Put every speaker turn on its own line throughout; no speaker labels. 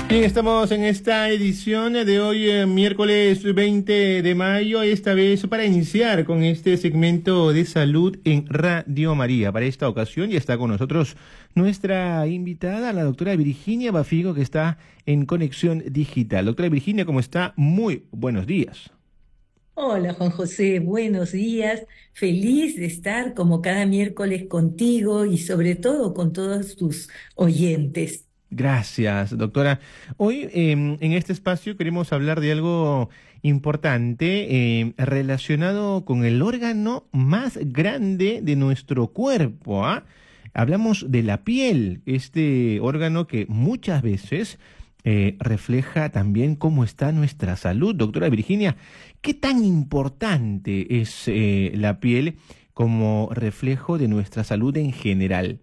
Bien, estamos en esta edición de hoy, miércoles 20 de mayo, esta vez para iniciar con este segmento de salud en Radio María. Para esta ocasión ya está con nosotros nuestra invitada, la doctora Virginia Bafigo, que está en Conexión Digital. Doctora Virginia, ¿cómo está? Muy buenos días.
Hola Juan José, buenos días. Feliz de estar como cada miércoles contigo y sobre todo con todos tus oyentes.
Gracias, doctora. Hoy en este espacio queremos hablar de algo importante relacionado con el órgano más grande de nuestro cuerpo, ¿ah? Hablamos de la piel, este órgano que muchas veces refleja también cómo está nuestra salud. Doctora Virginia, ¿qué tan importante es la piel como reflejo de nuestra salud en general?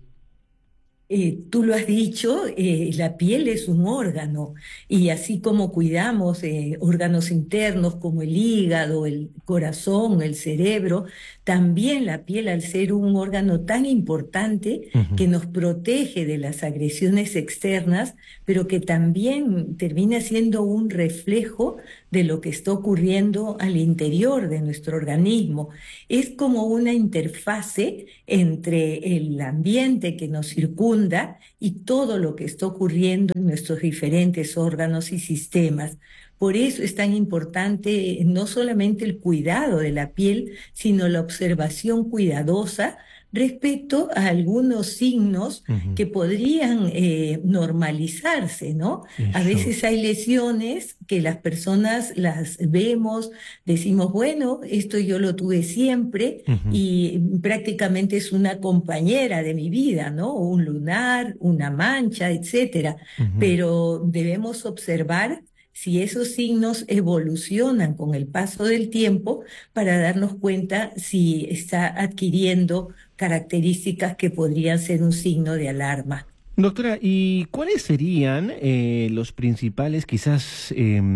Tú lo has dicho, la piel es un órgano y así como cuidamos órganos internos como el hígado, el corazón, el cerebro, también la piel al ser un órgano tan importante
Ujú.
que nos protege de las agresiones externas, pero que también termina siendo un reflejo de lo que está ocurriendo al interior de nuestro organismo. Es como una interfase entre el ambiente que nos circunda y todo lo que está ocurriendo en nuestros diferentes órganos y sistemas. Por eso es tan importante no solamente el cuidado de la piel, sino la observación cuidadosa respecto a algunos signos
Ujú.
que podrían normalizarse, ¿no? A
Eso.
veces hay lesiones que las personas las vemos, decimos, bueno, esto yo lo tuve siempre
Ujú.
y prácticamente es una compañera de mi vida, ¿no? Un lunar, una mancha, etcétera.
Ujú.
Pero debemos observar si esos signos evolucionan con el paso del tiempo para darnos cuenta si está adquiriendo características que podrían ser un signo de alarma.
Doctora, ¿y cuáles serían los principales, quizás,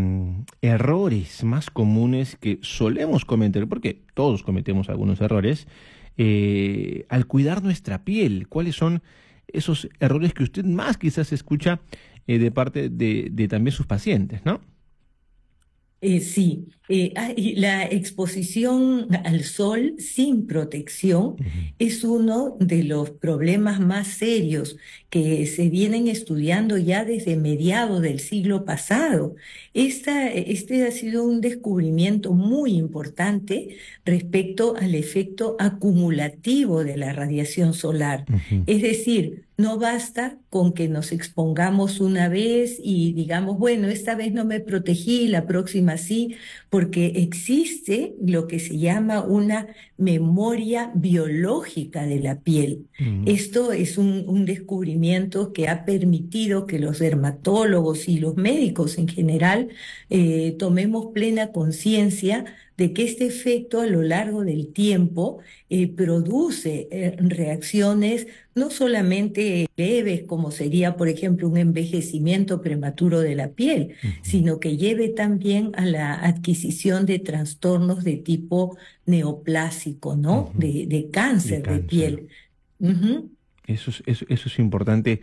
errores más comunes que solemos cometer? Porque todos cometemos algunos errores al cuidar nuestra piel. ¿Cuáles son esos errores que usted más quizás escucha de parte de también sus pacientes, ¿no?
Sí, y la exposición al sol sin protección
Ujú.
es uno de los problemas más serios que se vienen estudiando ya desde mediados del siglo pasado. Este ha sido un descubrimiento muy importante respecto al efecto acumulativo de la radiación solar.
Ujú.
Es decir, no basta con que nos expongamos una vez y digamos, bueno, esta vez no me protegí, la próxima sí, porque existe lo que se llama una memoria biológica de la piel.
Mm.
Esto es un descubrimiento que ha permitido que los dermatólogos y los médicos en general tomemos plena conciencia de que este efecto a lo largo del tiempo produce reacciones no solamente leves, como sería, por ejemplo, un envejecimiento prematuro de la piel,
Ujú.
sino que lleve también a la adquisición de trastornos de tipo neoplásico, ¿no?
Ujú.
De
De
cáncer de
cáncer.
piel. Ujú.
Eso es importante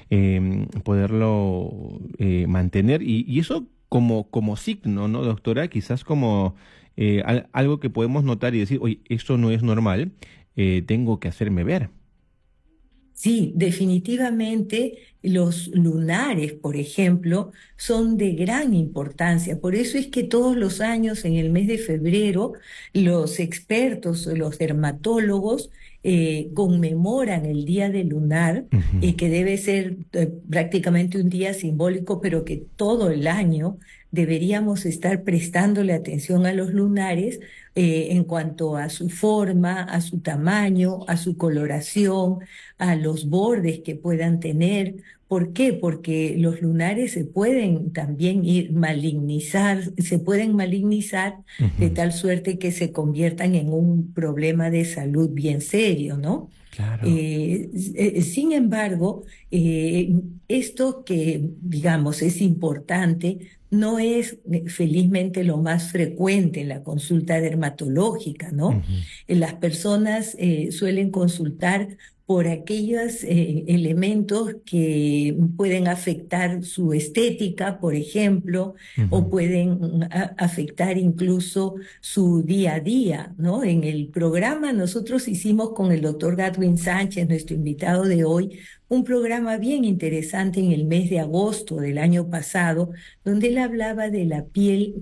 poderlo mantener y eso como signo, ¿no, doctora? Quizás como algo que podemos notar y decir, oye, esto no es normal, tengo que hacerme ver.
Sí, definitivamente los lunares, por ejemplo, son de gran importancia. Por eso es que todos los años, en el mes de febrero, los expertos, los dermatólogos, conmemoran el Día del Lunar,
Ujú.
que debe ser prácticamente un día simbólico, pero que todo el año deberíamos estar prestándole atención a los lunares en cuanto a su forma, a su tamaño, a su coloración, a los bordes que puedan tener. ¿Por qué? Porque los lunares se pueden también ir malignizar, se pueden malignizar de
Ujú.
tal suerte que se conviertan en un problema de salud bien serio, ¿no?
Claro.
Sin embargo, esto que, digamos, es importante, no es felizmente lo más frecuente en la consulta dermatológica, ¿no?
Ujú,
Las personas suelen consultar por aquellos elementos que pueden afectar su estética, por ejemplo, o
ujú.
pueden afectar incluso su día a día, ¿no? En el programa nosotros hicimos con el doctor Gadwin Sánchez, nuestro invitado de hoy, un programa bien interesante en el mes de agosto del año pasado, donde él hablaba de la piel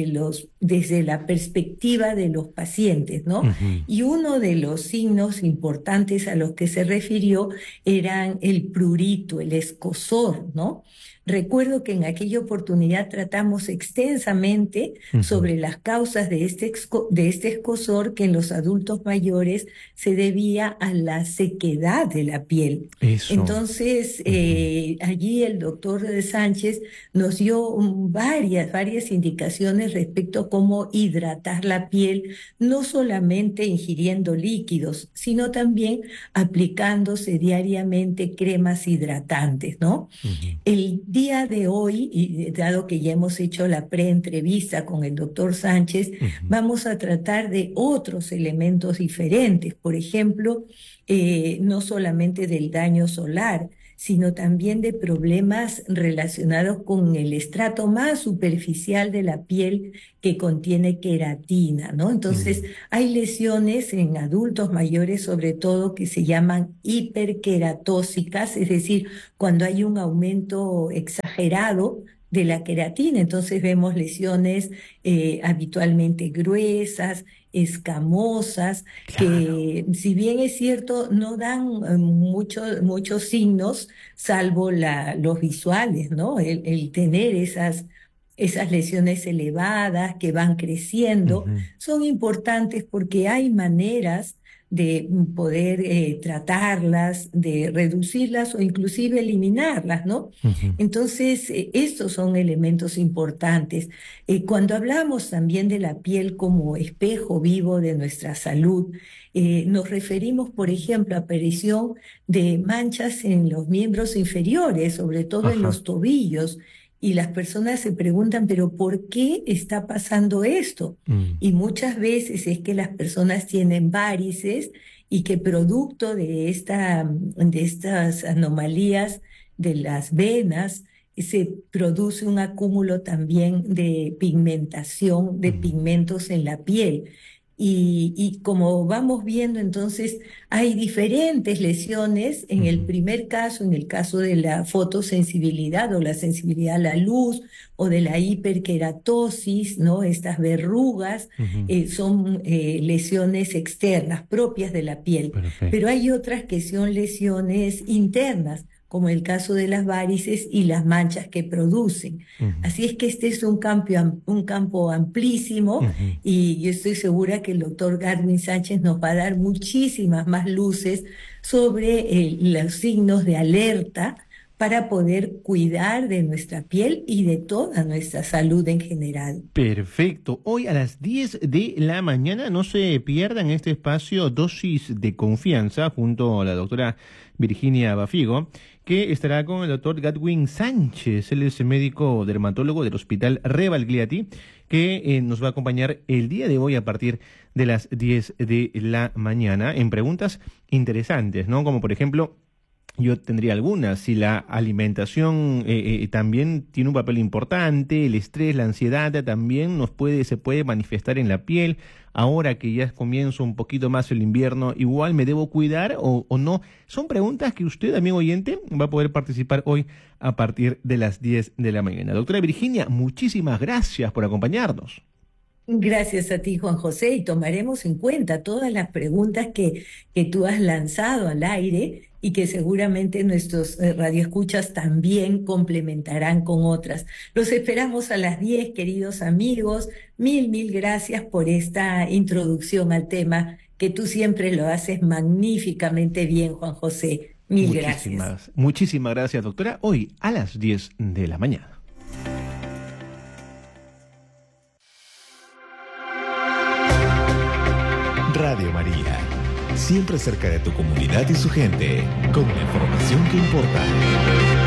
desde la perspectiva de los pacientes, ¿no?
Ujú.
Y uno de los signos importantes a los que se refirió eran el prurito, el escozor, ¿no? Recuerdo que en aquella oportunidad tratamos extensamente
Ujú.
sobre las causas de este escozor que en los adultos mayores se debía a la sequedad de la piel.
Eso.
Entonces,
Ujú.
allí el doctor Sánchez nos dio varias indicaciones respecto a cómo hidratar la piel, no solamente ingiriendo líquidos, sino también aplicándose diariamente cremas hidratantes, ¿no?
Ujú.
El día de hoy, y dado que ya hemos hecho la preentrevista con el doctor Sánchez,
Ujú.
vamos a tratar de otros elementos diferentes. Por ejemplo, no solamente del daño solar, sino también de problemas relacionados con el estrato más superficial de la piel que contiene queratina, ¿no? Entonces,
Mm.
hay lesiones en adultos mayores, sobre todo, que se llaman hiperqueratóxicas, es decir, cuando hay un aumento exagerado de la queratina. Entonces vemos lesiones habitualmente gruesas, escamosas,
Claro.
que si bien es cierto, no dan muchos signos, salvo los visuales, ¿no? El tener esas lesiones elevadas que van creciendo,
Ujú.
son importantes porque hay maneras de poder tratarlas, de reducirlas o inclusive eliminarlas, ¿no?
Ujú.
Entonces, estos son elementos importantes. Cuando hablamos también de la piel como espejo vivo de nuestra salud, nos referimos, por ejemplo, a aparición de manchas en los miembros inferiores, sobre todo en
Ajá.
los tobillos. Y las personas se preguntan, pero ¿por qué está pasando esto?
Mm.
Y muchas veces es que las personas tienen varices y que producto de estas anomalías de las venas se produce un acúmulo también de pigmentación, de
Mm.
pigmentos en la piel. Y como vamos viendo, entonces hay diferentes lesiones. En el
Ujú.
primer caso, en el caso de la fotosensibilidad o la sensibilidad a la luz o de la hiperkeratosis, ¿no? Estas verrugas
Ujú.
son lesiones externas propias de la piel, pero
Perfecto.
hay otras que son lesiones internas, como el caso de las varices y las manchas que producen.
Ujú.
Así es que este es un campo amplísimo
Ujú.
y yo estoy segura que el doctor Gadwin Sánchez nos va a dar muchísimas más luces sobre los signos de alerta para poder cuidar de nuestra piel y de toda nuestra salud en general.
Perfecto. Hoy a las 10 de la mañana no se pierdan este espacio Dosis de Confianza junto a la doctora Virginia Bafigo, que estará con el doctor Gadwin Sánchez. Él es el médico dermatólogo del Hospital Revalgliati, que nos va a acompañar el día de hoy a partir de las 10 de la mañana en preguntas interesantes, ¿no? Como por ejemplo, yo tendría algunas. Si la alimentación también tiene un papel importante, el estrés, la ansiedad también se puede manifestar en la piel. Ahora que ya comienzo un poquito más el invierno, igual me debo cuidar o no. Son preguntas que usted, amigo oyente, va a poder participar hoy a partir de las 10 de la mañana. Doctora Virginia, muchísimas gracias por acompañarnos.
Gracias a ti, Juan José, y tomaremos en cuenta todas las preguntas que tú has lanzado al aire y que seguramente nuestros radioescuchas también complementarán con otras. Los esperamos a las 10, queridos amigos. Mil gracias por esta introducción al tema, que tú siempre lo haces magníficamente bien, Juan José. Mil gracias.
Muchísimas gracias, doctora. Hoy a las 10 de la mañana.
Radio María, siempre cerca de tu comunidad y su gente, con la información que importa.